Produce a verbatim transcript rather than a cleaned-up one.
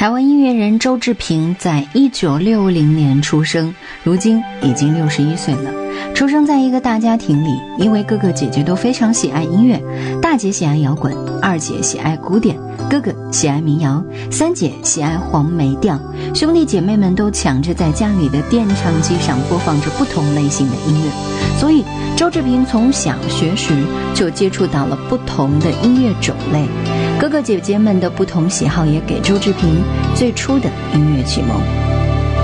台湾音乐人周志平在一九六零年出生，如今已经六十一岁了。出生在一个大家庭里，因为哥哥姐姐都非常喜爱音乐，大姐喜爱摇滚，二姐喜爱古典，哥哥喜爱民谣，三姐喜爱黄梅调，兄弟姐妹们都抢着在家里的电唱机上播放着不同类型的音乐，所以周志平从小学时就接触到了不同的音乐种类。哥哥姐姐们的不同喜好也给周志平最初的音乐启蒙。